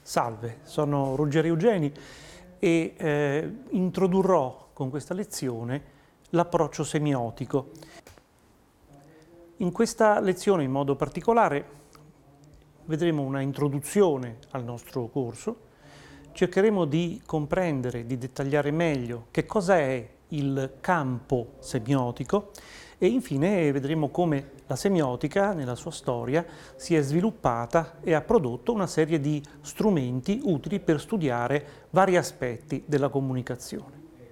Salve, sono Ruggero Eugeni e introdurrò con questa lezione l'approccio semiotico. In questa lezione in modo particolare vedremo una introduzione al nostro corso, cercheremo di comprendere, di dettagliare meglio che cosa è il campo semiotico e infine vedremo come la semiotica nella sua storia si è sviluppata e ha prodotto una serie di strumenti utili per studiare vari aspetti della comunicazione.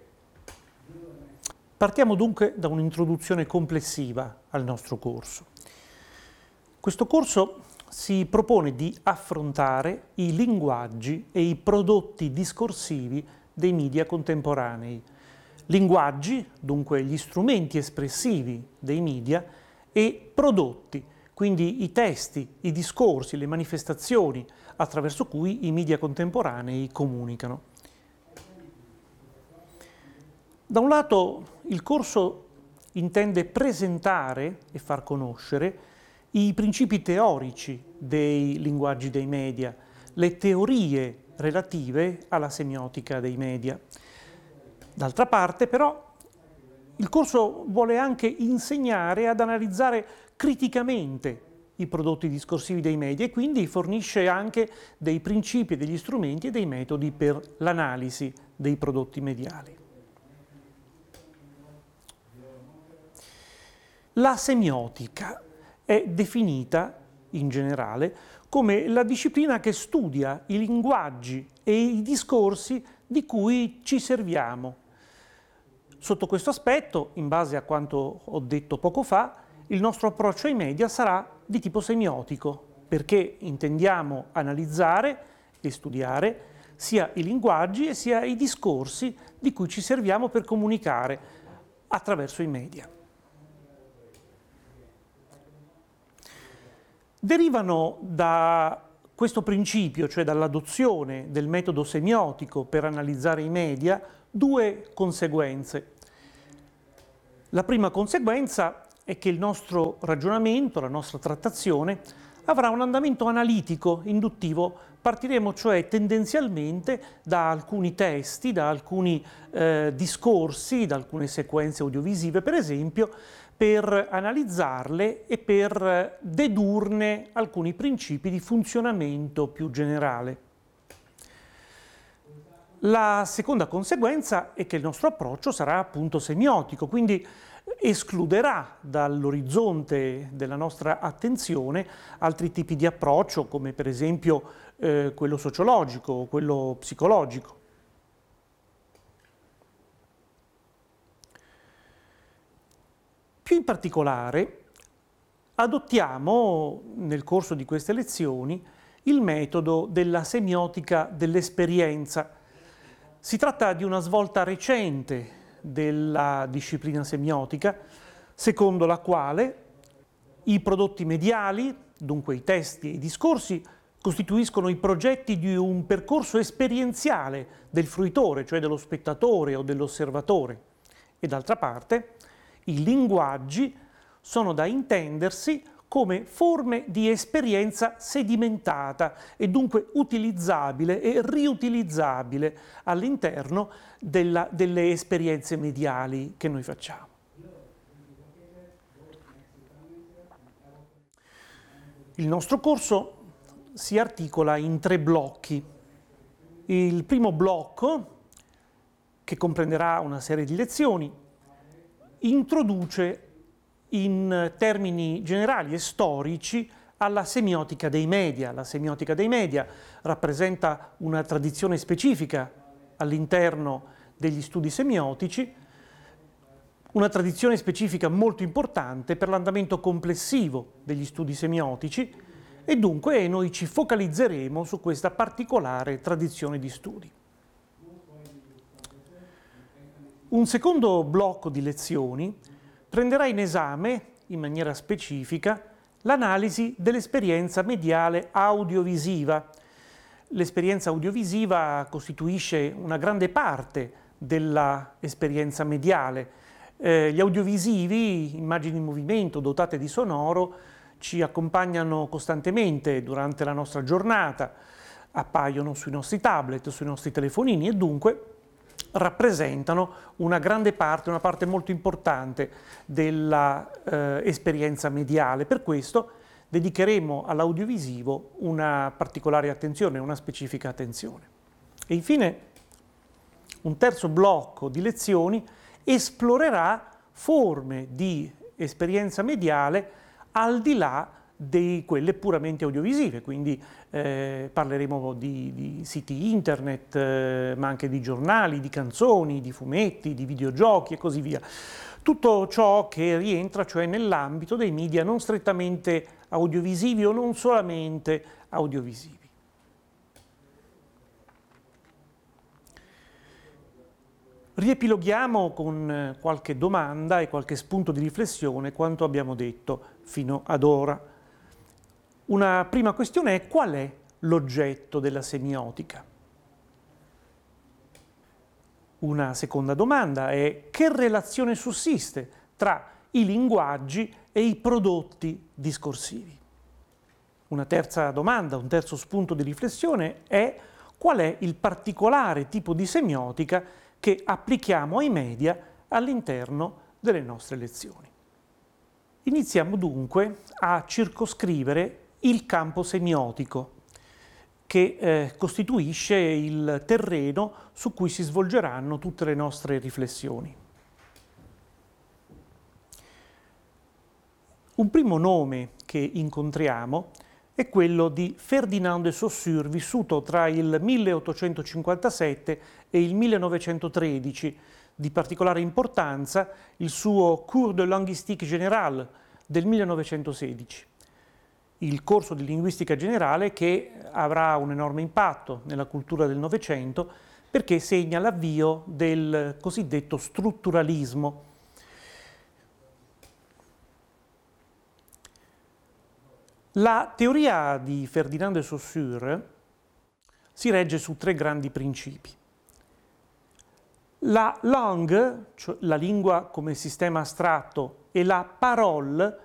Partiamo dunque da un'introduzione complessiva al nostro corso. Questo corso si propone di affrontare i linguaggi e i prodotti discorsivi dei media contemporanei. Linguaggi, dunque gli strumenti espressivi dei media, e prodotti, quindi i testi, i discorsi, le manifestazioni attraverso cui i media contemporanei comunicano. Da un lato il corso intende presentare e far conoscere i principi teorici dei linguaggi dei media, le teorie relative alla semiotica dei media. D'altra parte, però, il corso vuole anche insegnare ad analizzare criticamente i prodotti discorsivi dei media e quindi fornisce anche dei principi, degli strumenti e dei metodi per l'analisi dei prodotti mediali. La semiotica è definita, in generale, come la disciplina che studia i linguaggi e i discorsi di cui ci serviamo. Sotto questo aspetto, in base a quanto ho detto poco fa, il nostro approccio ai media sarà di tipo semiotico, perché intendiamo analizzare e studiare sia i linguaggi e sia i discorsi di cui ci serviamo per comunicare attraverso i media. Derivano da questo principio, cioè dall'adozione del metodo semiotico per analizzare i media, due conseguenze. La prima conseguenza è che il nostro ragionamento, la nostra trattazione, avrà un andamento analitico, induttivo. Partiremo cioè tendenzialmente da alcuni testi, da alcuni discorsi, da alcune sequenze audiovisive, per esempio, per analizzarle e per dedurne alcuni principi di funzionamento più generale. La seconda conseguenza è che il nostro approccio sarà appunto semiotico, quindi escluderà dall'orizzonte della nostra attenzione altri tipi di approccio, come per esempio quello sociologico o quello psicologico. Più in particolare, adottiamo nel corso di queste lezioni il metodo della semiotica dell'esperienza. Si tratta di una svolta recente della disciplina semiotica, secondo la quale i prodotti mediali, dunque i testi e i discorsi, costituiscono i progetti di un percorso esperienziale del fruitore, cioè dello spettatore o dell'osservatore. E d'altra parte, i linguaggi sono da intendersi come forme di esperienza sedimentata e dunque utilizzabile e riutilizzabile all'interno delle esperienze mediali che noi facciamo. Il nostro corso si articola in 3 blocchi. Il primo blocco, che comprenderà una serie di lezioni, introduce in termini generali e storici alla semiotica dei media. La semiotica dei media rappresenta una tradizione specifica all'interno degli studi semiotici, una tradizione specifica molto importante per l'andamento complessivo degli studi semiotici e dunque noi ci focalizzeremo su questa particolare tradizione di studi. Un secondo blocco di lezioni prenderà in esame, in maniera specifica, l'analisi dell'esperienza mediale audiovisiva. L'esperienza audiovisiva costituisce una grande parte dell'esperienza mediale. Gli audiovisivi, immagini in movimento dotate di sonoro, ci accompagnano costantemente durante la nostra giornata. appaiono sui nostri tablet, sui nostri telefonini e dunque rappresentano una grande parte, una parte molto importante della esperienza mediale. Per questo dedicheremo all'audiovisivo una particolare attenzione, una specifica attenzione. E infine un terzo blocco di lezioni esplorerà forme di esperienza mediale al di là di quelle puramente audiovisive, quindi parleremo di siti internet, ma anche di giornali, di canzoni, di fumetti, di videogiochi e così via. Tutto ciò che rientra cioè nell'ambito dei media non strettamente audiovisivi o non solamente audiovisivi. Riepiloghiamo con qualche domanda e qualche spunto di riflessione quanto abbiamo detto fino ad ora. Una prima questione è: qual è l'oggetto della semiotica? Una seconda domanda è: che relazione sussiste tra i linguaggi e i prodotti discorsivi? Una terza domanda, un terzo spunto di riflessione è: qual è il particolare tipo di semiotica che applichiamo ai media all'interno delle nostre lezioni? Iniziamo dunque a circoscrivere il campo semiotico, che costituisce il terreno su cui si svolgeranno tutte le nostre riflessioni. Un primo nome che incontriamo è quello di Ferdinand de Saussure, vissuto tra il 1857 e il 1913. Di particolare importanza il suo Cours de linguistique générale del 1916. Il corso di linguistica generale che avrà un enorme impatto nella cultura del Novecento perché segna l'avvio del cosiddetto strutturalismo. La teoria di Ferdinand de Saussure si regge su tre grandi principi. La langue, cioè la lingua come sistema astratto, e la parole,